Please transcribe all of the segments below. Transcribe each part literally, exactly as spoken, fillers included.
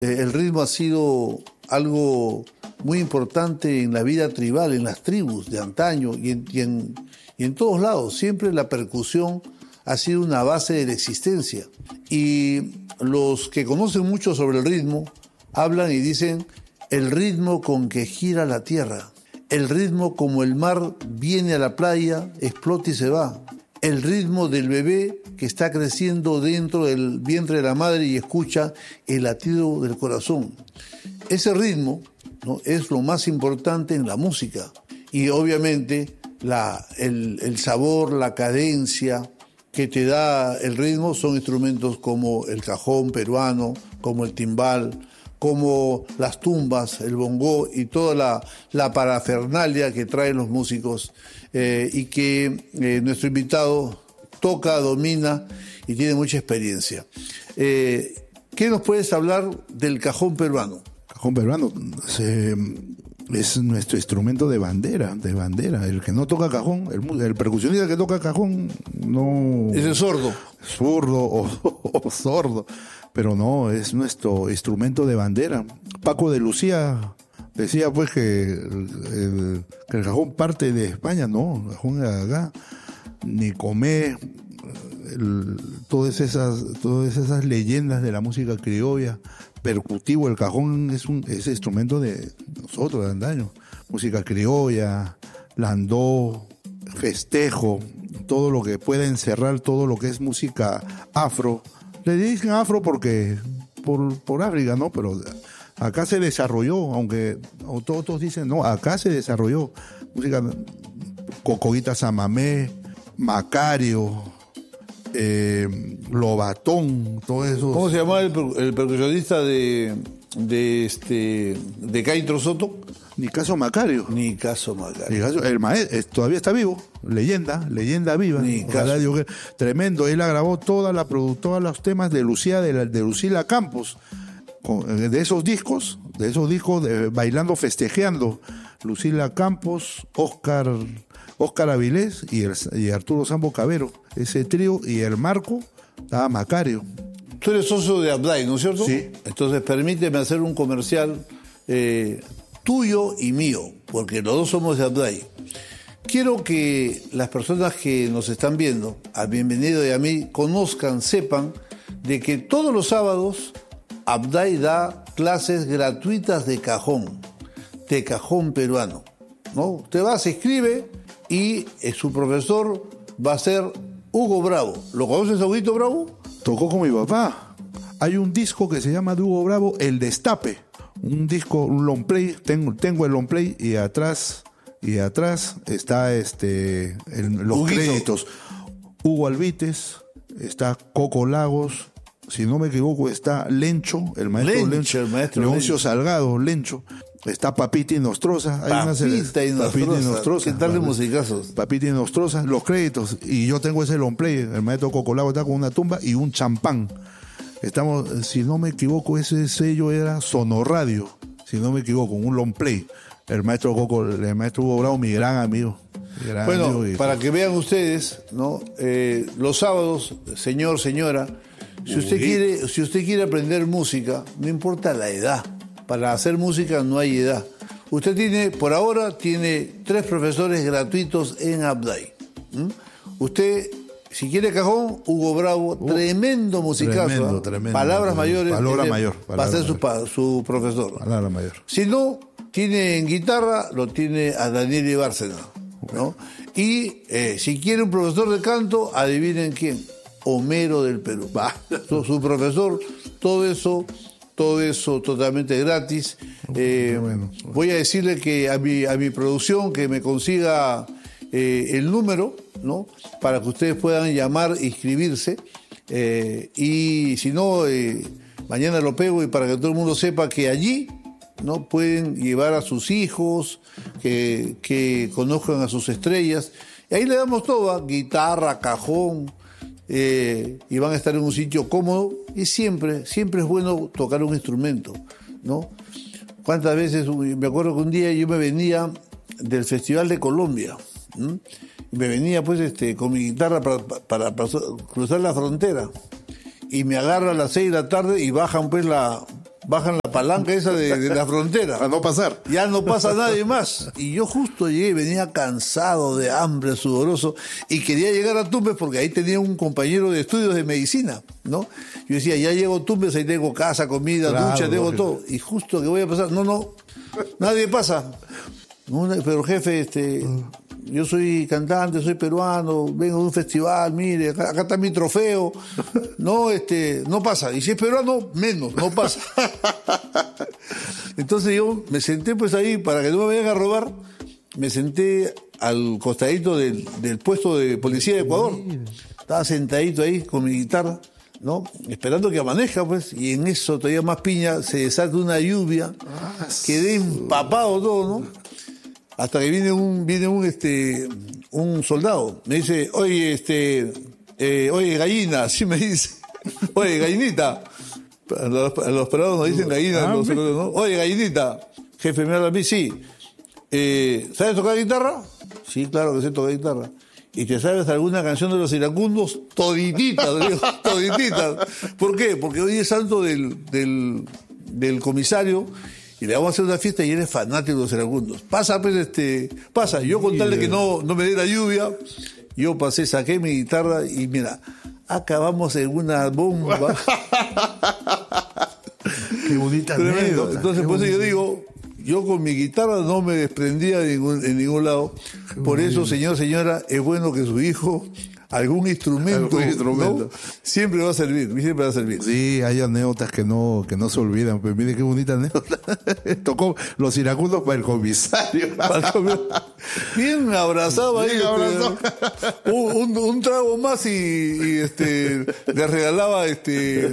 Eh, el ritmo ha sido algo muy importante en la vida tribal, en las tribus de antaño y en, y en, y en todos lados. Siempre la percusión ha sido una base de la existencia. Y los que conocen mucho sobre el ritmo hablan y dicen: el ritmo con que gira la tierra, el ritmo como el mar viene a la playa, explota y se va, el ritmo del bebé que está creciendo dentro del vientre de la madre y escucha el latido del corazón. Ese ritmo, ¿no?, es lo más importante en la música. Y obviamente la, el, el sabor, la cadencia que te da el ritmo son instrumentos como el cajón peruano, como el timbal, como las tumbas, el bongó y toda la, la parafernalia que traen los músicos eh, y que eh, nuestro invitado toca, domina y tiene mucha experiencia. Eh, ¿Qué nos puedes hablar del cajón peruano? Cajón peruano se, es nuestro instrumento de bandera, de bandera. El que no toca cajón, el, el percusionista que toca cajón no... Es el sordo. Zurdo o, o sordo. Pero no, es nuestro instrumento de bandera. Paco de Lucía decía pues que el, el, que el cajón parte de España. No, el cajón es de acá. Nicomé, el, todas esas todas esas leyendas de la música criolla, percutivo. El cajón es un es instrumento de nosotros, de antaño. Música criolla, landó, festejo, todo lo que pueda encerrar todo lo que es música afro. Le dicen afro porque por, por África, ¿no? Pero acá se desarrolló, aunque todos, todos dicen, no, acá se desarrolló música Cocoguita Samamé, Macario, eh, Lobatón, todo eso. ¿Cómo se llamaba el, el percusionista de, de, este, de Caitro Soto? Nicaso Macario. Nicaso Macario. Nicaso, el maestro todavía está vivo, leyenda, leyenda viva. Nicaso. Tremendo, él grabó toda la todos los temas de Lucía, de, la, de Lucila Campos, de esos discos, de esos discos de Bailando Festejeando, Lucila Campos, Oscar, Oscar Avilés y, el, y Arturo Sambo Cabero, ese trío, y el marco estaba Macario. Tú eres socio de Abday, ¿no es cierto? Sí. Entonces permíteme hacer un comercial eh, tuyo y mío, porque los dos somos de Abday. Quiero que las personas que nos están viendo, a Bienvenido y a mí, conozcan, sepan de que todos los sábados Abday da clases gratuitas de cajón, de cajón peruano, ¿no? Usted va, se inscribe y eh, su profesor va a ser Hugo Bravo. ¿Lo conoces a Huguito Bravo? Tocó con mi papá. Hay un disco que se llama de Hugo Bravo, El Destape. Un disco, un long play, tengo, tengo el long play y atrás, y atrás está este el, los Huguito. Créditos. Hugo Albites, está Coco Lagos, si no me equivoco está Lencho, el maestro Lencho, Lencho el maestro Leoncio Lencho. Salgado, Lencho, está Papita y Nostroza. Hay Papita, y Papita y Nostroza. ¿Qué tal de musicazos? Papita y Nostroza, los créditos. Y yo tengo ese long play, el maestro Coco Lagos está con una tumba y un champán. Estamos, si no me equivoco, ese sello era Sonoradio, si no me equivoco, un long play. El maestro Coco, el maestro Hugo Bravo, mi gran amigo. Mi gran bueno, amigo y, para que vean ustedes, ¿no? Eh, los sábados, señor, señora, si usted Uy. quiere, si usted quiere aprender música, no importa la edad. Para hacer música no hay edad. Usted tiene, por ahora, tiene tres profesores gratuitos en Abday. ¿Mm? Usted, si quiere cajón, Hugo Bravo, uh, tremendo musicazo. Tremendo, ¿eh? tremendo. Palabras tremendo. mayores. Palabra mayor. Va a ser su, su profesor. Palabra mayor. Si no, tiene en guitarra, lo tiene a Daniel Ibárcena, ¿no? Y eh, si quiere un profesor de canto, adivinen quién. Homero del Perú. Va, su, su profesor, todo eso, todo eso totalmente gratis. Eh, bueno. Voy a decirle que a mi, a mi producción que me consiga eh, el número, ¿no? Para que ustedes puedan llamar e inscribirse. Eh, y si no, eh, mañana lo pego y para que todo el mundo sepa que allí, ¿no? Pueden llevar a sus hijos, que, que conozcan a sus estrellas. Y ahí le damos todo, ¿eh? Guitarra, cajón, eh, y van a estar en un sitio cómodo. Y siempre, siempre es bueno tocar un instrumento, ¿no? ¿Cuántas veces? Me acuerdo que un día yo me venía del Festival de Colombia, ¿m? y me venía pues este con mi guitarra para, para, para cruzar la frontera. Y me agarra a las seis de la tarde y bajan pues la, bajan la palanca esa de, de la frontera. A no pasar. Ya no pasa nadie más. Y yo justo llegué, venía cansado, de hambre, sudoroso, y quería llegar a Tumbes porque ahí tenía un compañero de estudios de medicina, ¿no? Yo decía, ya llego a Tumbes, ahí tengo casa, comida, claro, ducha, tengo lógico. Todo. Y justo que voy a pasar, no, no, nadie pasa. No, pero jefe, este... yo soy cantante, soy peruano, vengo de un festival, mire, acá, acá está mi trofeo. No, este, no pasa. Y si es peruano, menos, no pasa. Entonces yo me senté pues ahí, para que no me vayan a robar, me senté al costadito del, del puesto de policía de Ecuador. Estaba sentadito ahí con mi guitarra, ¿no? Esperando que amanezca, pues, y en eso todavía más piña, se desata una lluvia, quedé empapado todo, ¿no? Hasta que viene un, viene un, este, un soldado, me dice, oye, este, eh, oye, gallina, así me dice, oye, gallinita, a los, a los pelados nos dicen gallina, ah, los, ¿no? Oye, gallinita, jefe, me habla a mí, sí, eh, ¿sabes tocar guitarra? Sí, claro que sé tocar guitarra. ¿Y te sabes alguna canción de los iracundos? Todititas, digo, todititas. ¿Por qué? Porque hoy es santo del, del, del comisario, y le vamos a hacer una fiesta y él es fanático de los iracundos. Pasa, pues, este, pasa. Yo con tal de que no, no me diera lluvia, yo pasé, saqué mi guitarra y mira, acabamos en una bomba. Qué bonita anécdota. Entonces, por eso yo digo, yo con mi guitarra no me desprendía de ningún, en ningún lado. Qué por bonito. Eso, señor, señora, es bueno que su hijo... algún instrumento, ¿algún instrumento? ¿No? Siempre va a servir, siempre va a servir. Sí, hay anécdotas que no, que no se olvidan. Pues mire qué bonita anécdota. Tocó los iracundos para el comisario. Para el comisario. Bien abrazado ahí. Bien abrazado. Este, un, un, un trago más y, y este le regalaba este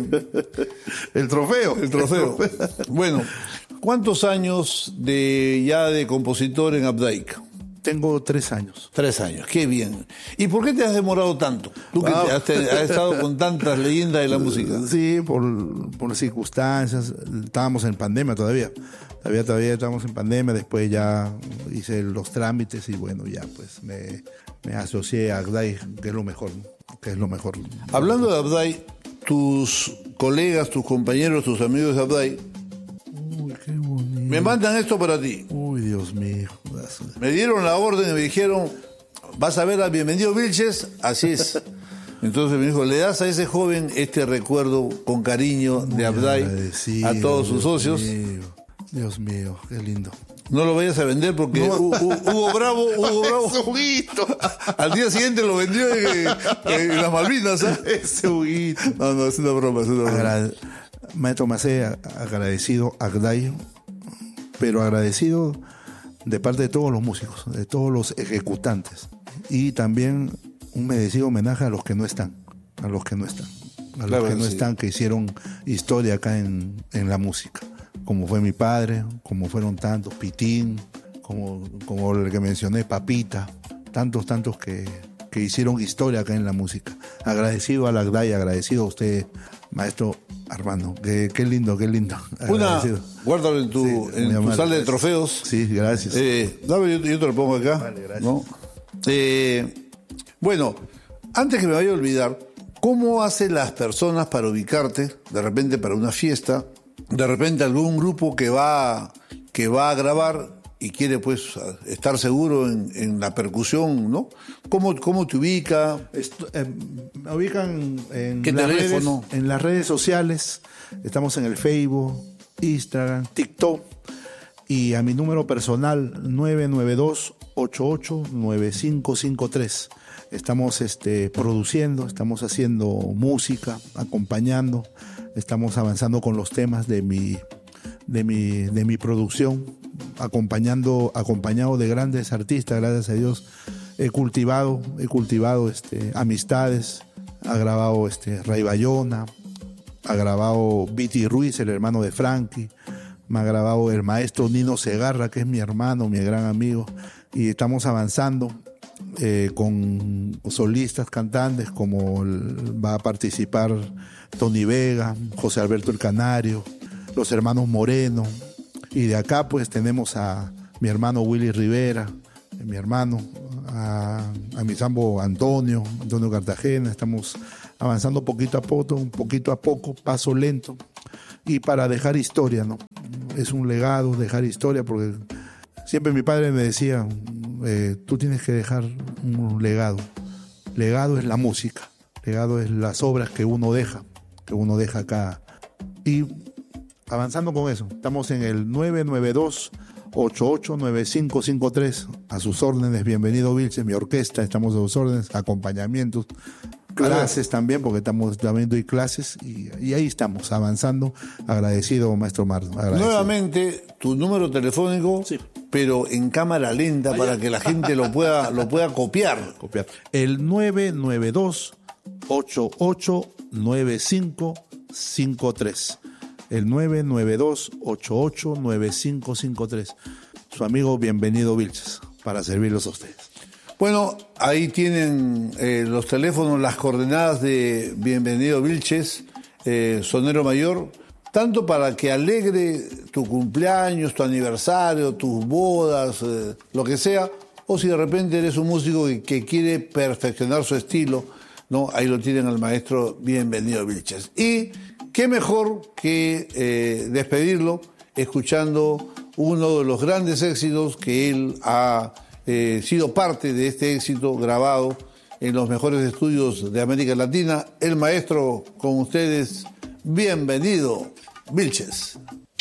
el trofeo. El trofeo. El trofeo. Bueno, ¿cuántos años de ya de compositor en Abdaic? Tengo tres años. Tres años, qué bien. ¿Y por qué te has demorado tanto? Tú que ah. has, has estado con tantas leyendas de la música. Sí, por, por circunstancias. Estábamos en pandemia todavía. Todavía, todavía estábamos en pandemia. Después ya hice los trámites y bueno, ya pues me, me asocié a Abdai, que es lo mejor, que es lo mejor. Hablando de Abdai, tus colegas, tus compañeros, tus amigos de Abdai, uy, qué bonito. Me mandan esto para ti. Uy, Dios mío. Me dieron la orden y me dijeron, vas a ver a Bienvenido Vilches, así es. Entonces me dijo, le das a ese joven este recuerdo con cariño de Abdai a todos sus socios. Dios mío, Dios mío, qué lindo. No lo vayas a vender porque no. Hugo Bravo, Hugo Bravo, al día siguiente lo vendió en, en las Malvinas. ¿eh? Ese Huguito. No, no, es una broma, es una broma. Agra- Maestro Macé, agradecido a Abdai, pero agradecido de parte de todos los músicos, de todos los ejecutantes, y también un merecido homenaje a los que no están, a los que no están, a los claro, que no sí. están, que hicieron historia acá en, en la música, como fue mi padre, como fueron tantos, Pitín, como, como el que mencioné, Papita, tantos, tantos que, que hicieron historia acá en la música. Agradecido a la Abdai, agradecido a usted, maestro Armando, qué, qué lindo, qué lindo. Una, guárdalo en tu, sí, en tu sala de trofeos. Sí, gracias. Eh, dame, yo, yo te lo pongo acá. Vale, gracias. ¿No? Eh, bueno, antes que me vaya a olvidar, ¿cómo hacen las personas para ubicarte, de repente para una fiesta, de repente algún grupo que va, que va a grabar y quiere pues estar seguro en, en la percusión, ¿no? ¿Cómo, cómo te ubica? Esto, eh, me ubican en, ¿Qué las teléfono? redes, en las redes sociales. Estamos en el Facebook, Instagram, TikTok, y a mi número personal nueve nueve dos, ocho ocho nueve cinco cinco tres. Estamos este, produciendo, estamos haciendo música, acompañando, estamos avanzando con los temas de mi, de mi, de mi producción, acompañando, acompañado de grandes artistas, gracias a Dios. He cultivado, he cultivado este, amistades, ha grabado este, Ray Bayona, ha grabado Viti Ruiz, el hermano de Frankie, me ha grabado el maestro Nino Segarra, que es mi hermano, mi gran amigo, y estamos avanzando eh, con solistas, cantantes, como el, va a participar Tony Vega, José Alberto el Canario, los hermanos Moreno, y de acá pues tenemos a mi hermano Willy Rivera, mi hermano, a, a mi sambo Antonio, Antonio Cartagena. Estamos avanzando poquito a poco, un poquito a poco, paso lento, y para dejar historia, ¿no? Es un legado, dejar historia, porque siempre mi padre me decía, eh, tú tienes que dejar un legado. Legado es la música, legado es las obras que uno deja, que uno deja acá. Y avanzando con eso, estamos en el nueve nueve dos, ocho ocho nueve cinco cinco tres, a sus órdenes. Bienvenido Vilches, mi orquesta, estamos a sus órdenes, acompañamientos, clases también, porque estamos también doy clases, y, y ahí estamos avanzando. Agradecido, maestro Mar. Agradecido. Nuevamente, tu número telefónico, sí, pero en cámara lenta, para que la gente lo pueda, lo pueda copiar. copiar. El nueve nueve dos, ocho ocho nueve cinco cinco tres. El nueve nueve dos, ocho ocho nueve cinco cinco tres. Su amigo Bienvenido Vilches, para servirlos a ustedes. Bueno, ahí tienen eh, los teléfonos, las coordenadas de Bienvenido Vilches, eh, sonero mayor, tanto para que alegre tu cumpleaños, tu aniversario, tus bodas, eh, lo que sea, o si de repente eres un músico que, que quiere perfeccionar su estilo, ¿no? Ahí lo tienen al maestro Bienvenido Vilches. Y qué mejor que eh, despedirlo escuchando uno de los grandes éxitos que él ha eh, sido parte de este éxito grabado en los mejores estudios de América Latina. El maestro con ustedes, Bienvenido Vilches.